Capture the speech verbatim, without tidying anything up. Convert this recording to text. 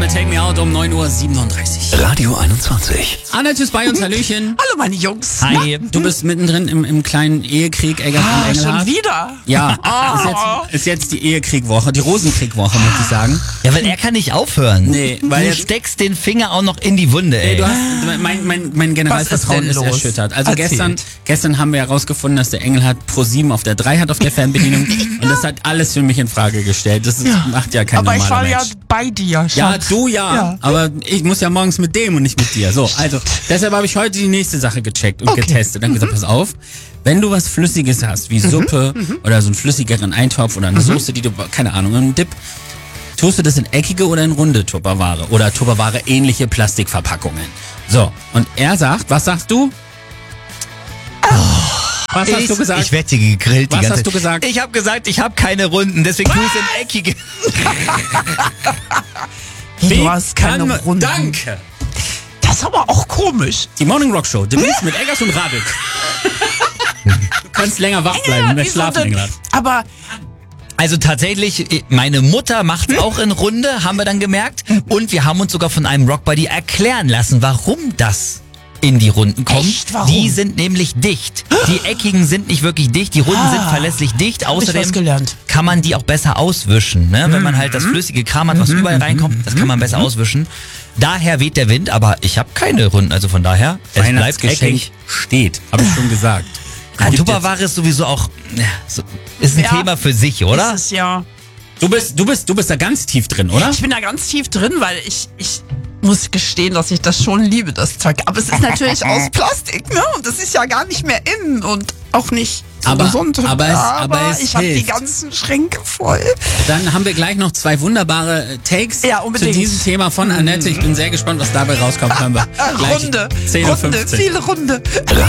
Take Me Out um neun Uhr siebenunddreißig. Radio einundzwanzig. Annette ist bei uns, Hallöchen. Hallo meine Jungs. Hi, du bist mittendrin im, im kleinen Ehekrieg, Eggers Ah, und schon Engelhardt. wieder? Ja, Oh. ist, jetzt, ist jetzt die Ehekriegwoche, die Rosenkriegwoche, möchte ich sagen. Ja, weil er kann nicht aufhören. Nee, weil du jetzt- steckst den Finger auch noch in die Wunde, ey. Ey, du hast, mein, mein, mein Generalvertrauen Was ist ist, denn los? erschüttert. Also Erzählt. gestern, gestern haben wir herausgefunden, dass der Engelhardt Pro sieben auf der drei hat auf der Fernbedienung. Und das hat alles für mich in Frage gestellt. Das ist, macht ja kein Aber ich normaler war Mensch. ja bei dir, Schatz. Ja, du ja, Ja. aber ich muss ja morgens mit dem und nicht mit dir. So, also deshalb habe ich heute die nächste Sache gecheckt und Okay. getestet. Dann gesagt, pass auf, wenn du was Flüssiges hast, wie Suppe oder so einen flüssigeren Eintopf oder eine Soße, die du, keine Ahnung, einen Dip, tust du das in eckige oder in runde Tupperware oder Tupperware ähnliche Plastikverpackungen. So, und er sagt, was sagst du? Was hast ich, du gesagt? Ich werde hier gegrillt die Was ganze hast Zeit. du gesagt? Ich habe gesagt, ich habe keine Runden, deswegen tue ich es in eckige. Hey, du hast keine kann- Runden. Danke. Das ist aber auch komisch. Die Morning Rock Show, demnächst mit Eggers und Radek. Du kannst länger wach bleiben, Ja, mehr wieso schlafen, denn? Engelhardt. Aber Also tatsächlich, meine Mutter macht's auch in Runde, haben wir dann gemerkt. Und wir haben uns sogar von einem Rockbuddy erklären lassen, warum das in die Runden kommt. Echt? Warum? Die sind nämlich dicht. Die eckigen sind nicht wirklich dicht, die Runden Ah. sind verlässlich dicht. ich Außerdem was gelernt. kann man die auch besser auswischen. Ne? Wenn man halt das flüssige Kram hat, was überall reinkommt, das kann man besser auswischen. Daher weht der Wind, aber ich habe keine Runden. Also von daher, es bleibt Weihnachtsgeschenk eckig. steht, habe ich schon gesagt. Ja, Gibt Tupperware ist sowieso auch, ja, so, ist ein Ja. Thema für sich, oder? Das ist ja. Du bist, du bist, du bist da ganz tief drin, oder? Ich bin da ganz tief drin, weil ich, ich muss gestehen, dass ich das schon liebe, das Zeug. Aber es ist natürlich aus Plastik, ne? Und das ist ja gar nicht mehr in und auch nicht so Aber- gesund. aber es- aber es ich habe die hilft. ganzen Schränke voll. Dann haben wir gleich noch zwei wunderbare äh, Takes Ja, zu unbedingt. diesem Thema von Annette. Ich bin sehr gespannt, was dabei rauskommt. Hören wir gleich Runde, zehn Uhr Runde, fünfzehn. viele Runde.